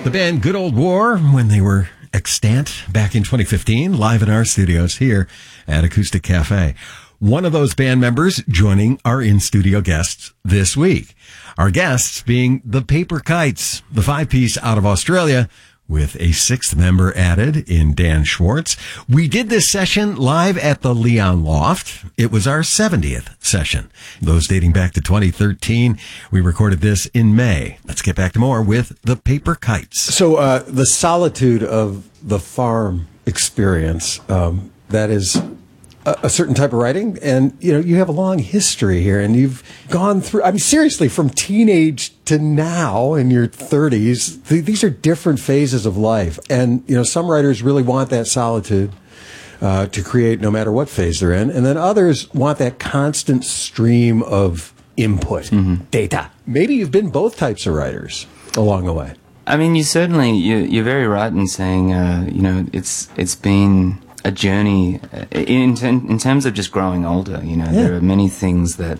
The band Good Old War, when they were extant back in 2015, live in our studios here at Acoustic Cafe. One of those band members joining our in-studio guests this week. Our guests being the Paper Kites, the five-piece out of Australia, with a sixth member added in Dan Schwartz. We did this session live at the Leon Loft. It was our 70th session. Those dating back to 2013. We recorded this in May. Let's get back to more with the Paper Kites. So the solitude of the farm experience, that is a certain type of writing, and you have a long history here, and you've gone through, I mean, seriously, from teenage to now in your 30s. These are different phases of life, and some writers really want that solitude to create no matter what phase they're in, and then others want that constant stream of input, data. Maybe you've been both types of writers along the way. I mean, you're very right in saying it's been a journey in terms of just growing older. There are many things that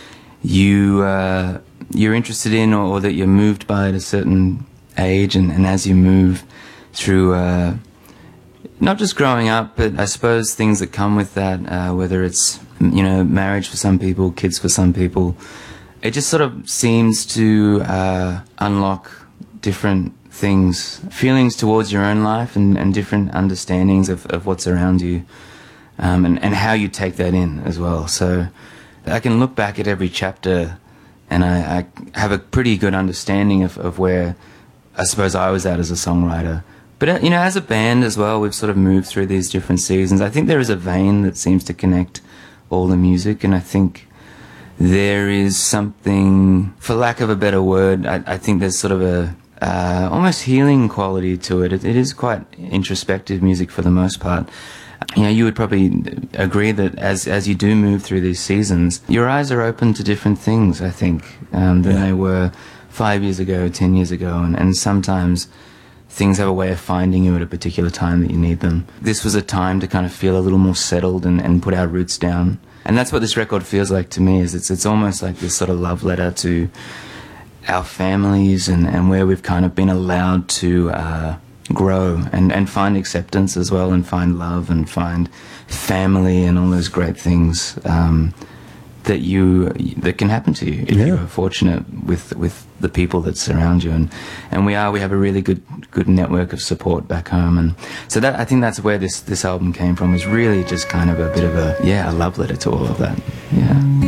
you're interested in, or that you're moved by at a certain age, and as you move through not just growing up, but I suppose things that come with that, whether it's marriage for some people, kids for some people, it just sort of seems to unlock different things, feelings towards your own life, and different understandings of what's around you, and how you take that in as well. So I can look back at every chapter, and I have a pretty good understanding of where I suppose I was at as a songwriter. But as a band as well, we've sort of moved through these different seasons. I think there is a vein that seems to connect all the music, and I think there is something, for lack of a better word, I think there's sort of a almost healing quality to it. It is quite introspective music for the most part. You would probably agree that as you do move through these seasons, your eyes are open to different things, I think, than they were 5 years ago, 10 years ago, and sometimes things have a way of finding you at a particular time that you need them. This was a time to kind of feel a little more settled and put our roots down. And that's what this record feels like to me, is it's almost like this sort of love letter to our families, and where we've kind of been allowed to grow and find acceptance as well, and find love and find family and all those great things that can happen to you if you are fortunate with the people that surround you, and we have a really good network of support back home. And so that, I think that's where this album came from, was really just kind of a bit of a love letter to all of that.